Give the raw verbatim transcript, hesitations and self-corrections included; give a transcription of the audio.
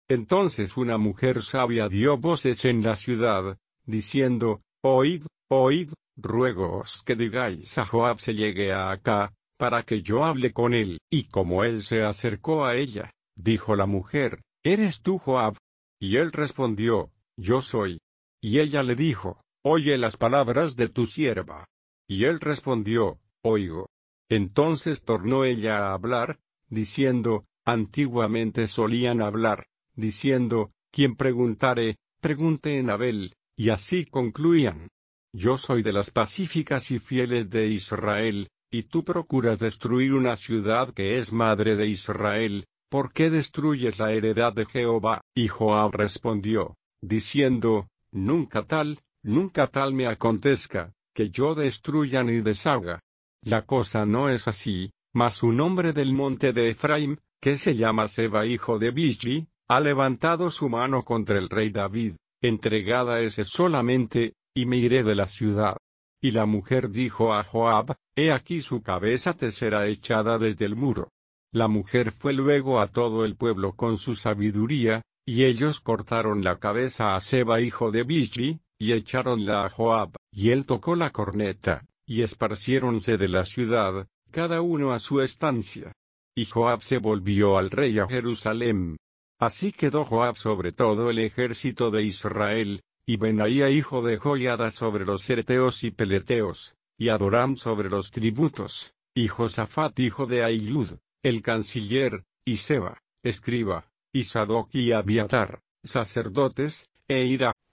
Entonces una mujer sabia dio voces en la ciudad, diciendo, Oíd, oíd, ruégoos que digáis a Joab se llegue a acá, para que yo hable con él. Y como él se acercó a ella, dijo la mujer, ¿eres tú Joab? Y él respondió, yo soy. Y ella le dijo, oye las palabras de tu sierva. Y él respondió, oigo. Entonces tornó ella a hablar, diciendo, antiguamente solían hablar, diciendo, quien preguntare, pregunte en Abel, y así concluían. Yo soy de las pacíficas y fieles de Israel, y tú procuras destruir una ciudad que es madre de Israel, ¿por qué destruyes la heredad de Jehová? Y Joab respondió, diciendo, nunca tal, nunca tal me acontezca, que yo destruya ni deshaga. La cosa no es así, mas un hombre del monte de Efraim, que se llama Seba hijo de Bichri, ha levantado su mano contra el rey David, entregada ese solamente, y me iré de la ciudad. Y la mujer dijo a Joab, he aquí su cabeza te será echada desde el muro. La mujer fue luego a todo el pueblo con su sabiduría, y ellos cortaron la cabeza a Seba hijo de Bichri, y echáronla a Joab, y él tocó la corneta, y esparciéronse de la ciudad, cada uno a su estancia. Y Joab se volvió al rey a Jerusalem. Así quedó Joab sobre todo el ejército de Israel, y Benaía hijo de Joiada sobre los Ereteos y Peleteos, y Adoram sobre los tributos, y Josafat hijo de Ahilud, el canciller, y Seba, escriba, y Sadoc y Abiatar, sacerdotes, e Ira,